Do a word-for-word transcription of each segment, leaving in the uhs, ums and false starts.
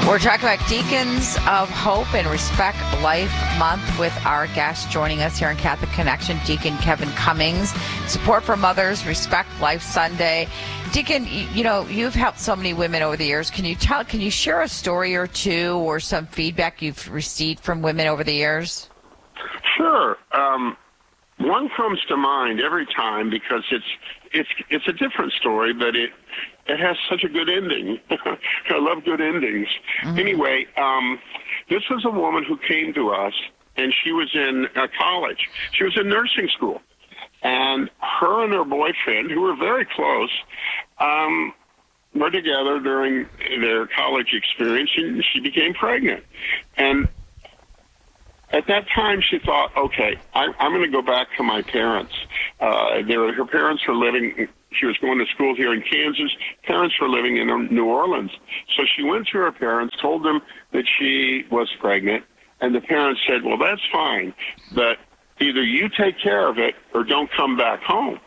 We're talking about Deacons of Hope and Respect Life Month with our guest joining us here on Catholic Connection, Deacon Kevin Cummings. Support for Mothers, Respect Life Sunday. Deacon, you know, you've helped so many women over the years. Can you tell, can you share a story or two or some feedback you've received from women over the years? Sure. Um, one comes to mind every time because it's it's it's a different story, but it it has such a good ending. I love good endings. Mm-hmm. Anyway, um, this was a woman who came to us, and she was in uh, college. She was in nursing school, and her and her boyfriend, who were very close, um, were together during their college experience, and she became pregnant. And at that time, she thought, okay, I, I'm going to go back to my parents. Uh, they were, her parents were living, she was going to school here in Kansas. Parents were living in New Orleans. So she went to her parents, told them that she was pregnant, and the parents said, well, that's fine, but either you take care of it or don't come back home.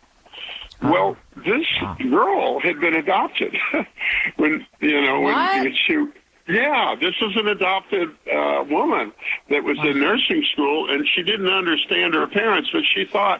Oh. Well, this girl had been adopted when, you know, what? when she... Yeah, this was an adopted uh, woman that was in nursing school, and she didn't understand her parents, but she thought,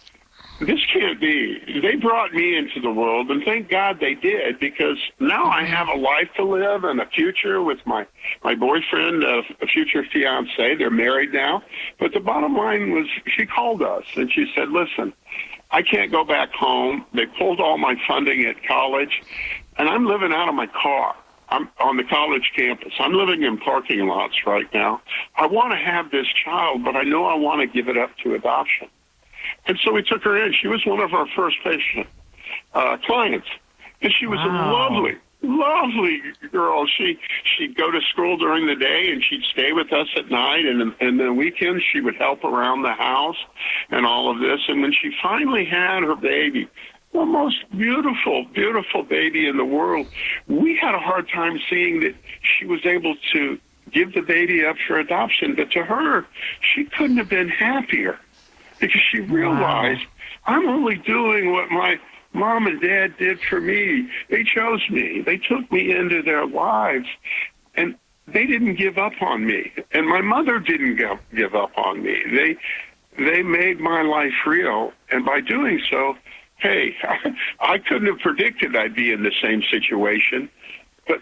this can't be. They brought me into the world, and thank God they did, because now I have a life to live and a future with my, my boyfriend, uh, a future fiancé. They're married now. But the bottom line was she called us, and she said, listen, I can't go back home. They pulled all my funding at college, and I'm living out of my car. I'm on the college campus. I'm living in parking lots right now. I want to have this child, but I know I want to give it up to adoption. And so we took her in. She was one of our first patient uh, clients. And she was wow. a lovely, lovely girl. She, she'd go to school during the day, and she'd stay with us at night. And, and the weekends, she would help around the house and all of this. And when she finally had her baby, the most beautiful, beautiful baby in the world, we had a hard time seeing that she was able to give the baby up for adoption. But to her, she couldn't have been happier because she realized, wow. I'm only doing what my mom and dad did for me. They chose me. They took me into their lives, and they didn't give up on me. And my mother didn't give up on me. They, they made my life real, and by doing so, hey, I couldn't have predicted I'd be in the same situation, but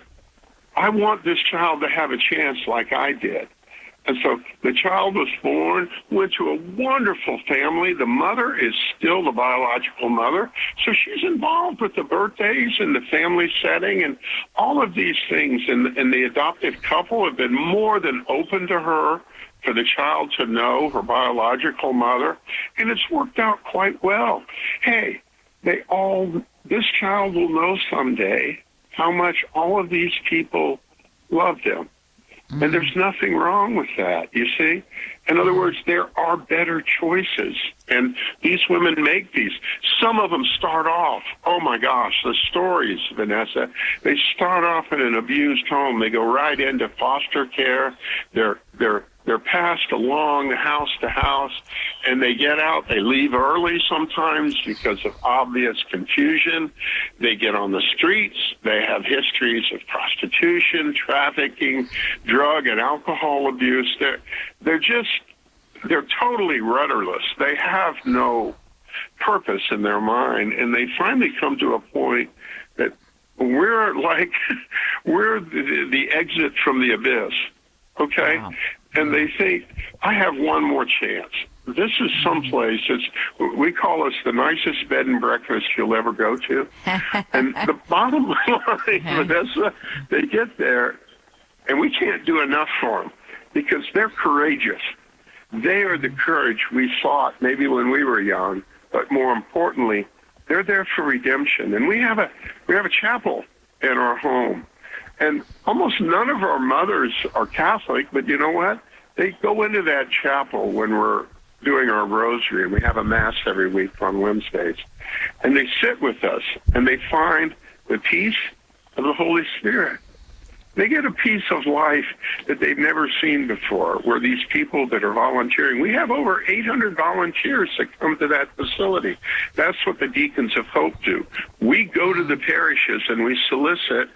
I want this child to have a chance like I did. And so the child was born, went to a wonderful family. The mother is still the biological mother, so she's involved with the birthdays and the family setting and all of these things. And, and the adoptive couple have been more than open to her for the child to know her biological mother, and it's worked out quite well. Hey, They all, this child will know someday how much all of these people love them. Mm-hmm. And there's nothing wrong with that, you see? In other words, there are better choices. And these women make these. Some of them start off, oh my gosh, the stories, Vanessa, they start off in an abused home. They go right into foster care. They're, they're, They're passed along house to house, and they get out. They leave early sometimes because of obvious confusion. They get on the streets. They have histories of prostitution, trafficking, drug and alcohol abuse. They're, they're just, they're totally rudderless. They have no purpose in their mind, and they finally come to a point that we're like, we're the, the exit from the abyss, okay? Wow. And they think, I have one more chance. This is someplace, it's, we call us the nicest bed and breakfast you'll ever go to. And the bottom line, Vanessa, they get there, and we can't do enough for them because they're courageous. They are the courage we sought maybe when we were young, but more importantly, they're there for redemption. And we have a we have a chapel in our home. And almost none of our mothers are Catholic, but you know what? They go into that chapel when we're doing our rosary, and we have a Mass every week on Wednesdays. And they sit with us, and they find the peace of the Holy Spirit. They get a piece of life that they've never seen before, where these people that are volunteering, we have over eight hundred volunteers that come to that facility. That's what the Deacons of Hope do. We go to the parishes and we solicit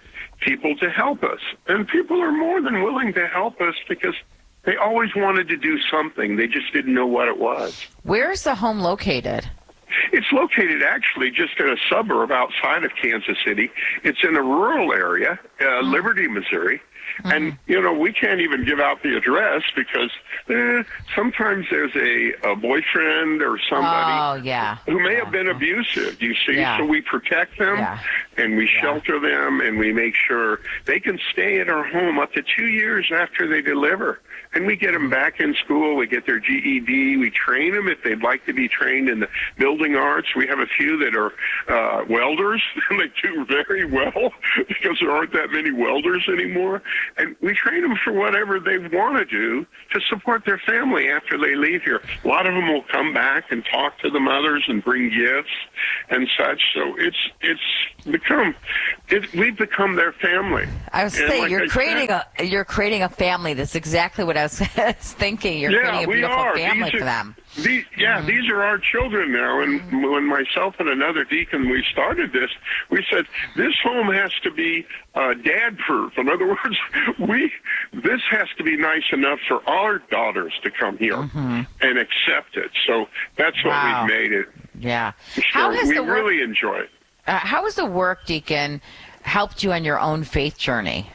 people to help us. And people are more than willing to help us because they always wanted to do something. They just didn't know what it was. Where's the home located? It's located actually just in a suburb outside of Kansas City. It's in a rural area, uh, Liberty, Missouri. Mm-hmm. And, you know, we can't even give out the address because eh, sometimes there's a, a boyfriend or somebody oh, yeah. who may yeah. have been abusive, you see. Yeah. So we protect them yeah. and we yeah. shelter them and we make sure they can stay at our home up to two years after they deliver. And we get them back in school. We get their G E D. We train them if they'd like to be trained in the building arts. We have a few that are uh, welders, and they do very well because there aren't that many welders anymore. And we train them for whatever they want to do to support their family after they leave here. A lot of them will come back and talk to the mothers and bring gifts and such. So it's it's become it, we've become their family. I was saying like you're I creating said, a you're creting a family. That's exactly what I was thinking. You're yeah, creating a we beautiful are. family these for are, them. These, yeah, mm-hmm. these are our children now. And mm-hmm. when myself and another deacon we started this, we said this home has to be uh, dad-proof. In other words, we this has to be nice enough for our daughters to come here mm-hmm. and accept it. So that's what wow. we've made it. Yeah, so how has we the work, really enjoy it. Uh, how has the work, Deacon, helped you on your own faith journey?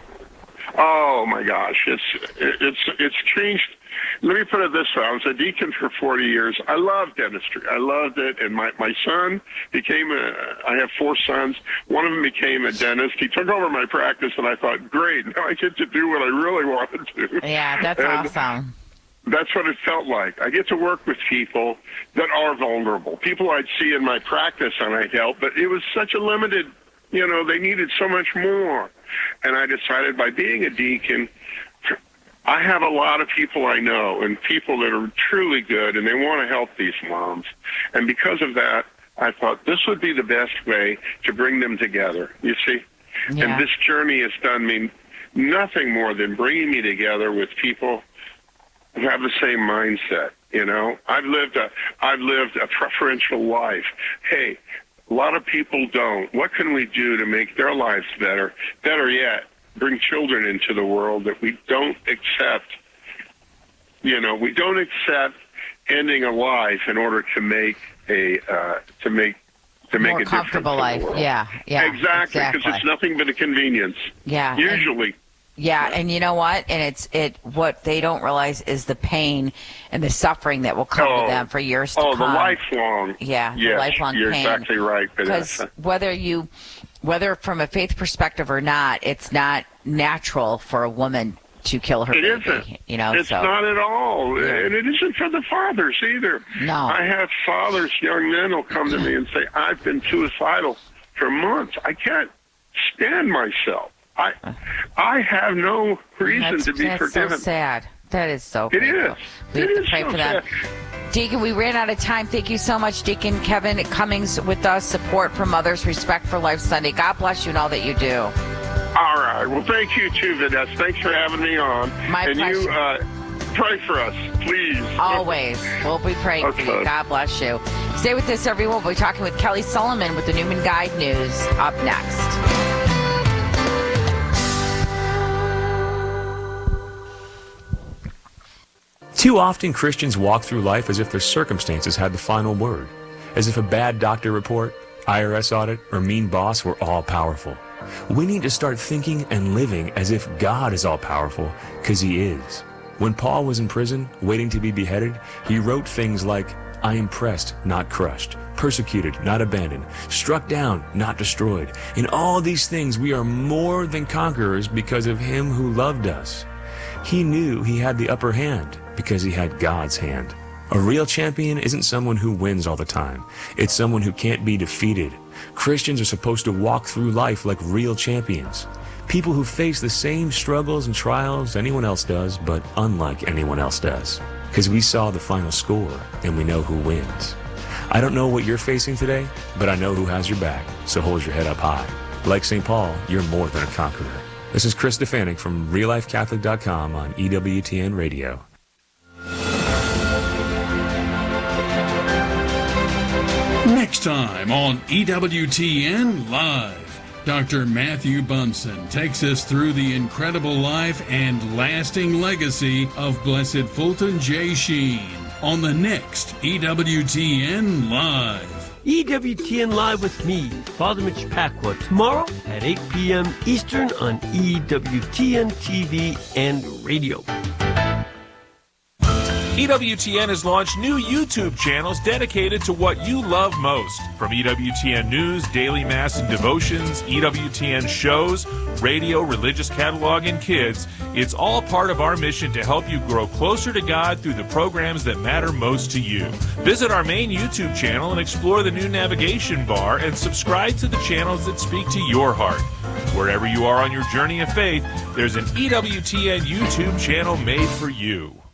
Oh my gosh, it's it's it's changed. Let me put it this way: I was a deacon for forty years. I loved dentistry. I loved it, and my my son became a. I have four sons. One of them became a dentist. He took over my practice, and I thought, great, now I get to do what I really wanted to. Yeah, that's and awesome. That's what it felt like. I get to work with people that are vulnerable, people I'd see in my practice and I'd help, but it was such a limited. You know, they needed so much more. And I decided by being a deacon, I have a lot of people I know and people that are truly good and they want to help these moms. And because of that, I thought this would be the best way to bring them together, you see? Yeah. And this journey has done me nothing more than bringing me together with people who have the same mindset, you know? I've lived a, I've lived a preferential life. Hey, a lot of people don't. What can we do to make their lives better? Better yet, bring children into the world that we don't accept. You know, we don't accept ending a life in order to make a uh, to make to make more a comfortable life. Yeah, yeah, exactly, because exactly. it's nothing but a convenience. Yeah, usually. And- Yeah, and you know what? And it's it. What they don't realize is the pain and the suffering that will come oh, to them for years to oh, come. Oh, the lifelong. Yeah, yes, the lifelong you're pain. You're exactly right. Because whether you, whether from a faith perspective or not, it's not natural for a woman to kill her it baby. Isn't. You know, it's so. not at all, Yeah. and it isn't for the fathers either. No, I have fathers, young men, will come to me and say, "I've been suicidal for months. I can't stand myself. I, I have no reason that's, to be that's forgiven." That's so sad. That is so It painful. is. We it have is to pray so for them. sad. Deacon, we ran out of time. Thank you so much, Deacon Kevin Cummings, with us. Support for Mothers, Respect for Life Sunday. God bless you and all that you do. All right. Well, thank you too, Vanessa. Thanks for having me on. My and pleasure. you uh, pray for us, please. Always. We'll be praying okay. for you. God bless you. Stay with us, everyone. We'll be talking with Kelly Sullivan with the Newman Guide News up next. Too often, Christians walk through life as if their circumstances had the final word, as if a bad doctor report, I R S audit, or mean boss were all-powerful. We need to start thinking and living as if God is all-powerful, because He is. When Paul was in prison, waiting to be beheaded, he wrote things like, I am pressed, not crushed, persecuted, not abandoned, struck down, not destroyed. In all these things we are more than conquerors because of Him who loved us. He knew he had the upper hand because he had God's hand. A real champion isn't someone who wins all the time. It's someone who can't be defeated. Christians are supposed to walk through life like real champions. People who face the same struggles and trials anyone else does, but unlike anyone else does. Because we saw the final score, and we know who wins. I don't know what you're facing today, but I know who has your back, so hold your head up high. Like Saint Paul, you're more than a conqueror. This is Chris Stefanik from real life catholic dot com on E W T N Radio. Next time on E W T N Live, Doctor Matthew Bunson takes us through the incredible life and lasting legacy of Blessed Fulton J. Sheen on the next E W T N Live. E W T N Live with me, Father Mitch Pacwa, tomorrow at eight p.m. Eastern on E W T N T V and radio. E W T N has launched new YouTube channels dedicated to what you love most. From E W T N News, Daily Mass and Devotions, E W T N shows, radio, religious catalog, and kids, it's all part of our mission to help you grow closer to God through the programs that matter most to you. Visit our main YouTube channel and explore the new navigation bar and subscribe to the channels that speak to your heart. Wherever you are on your journey of faith, there's an E W T N YouTube channel made for you.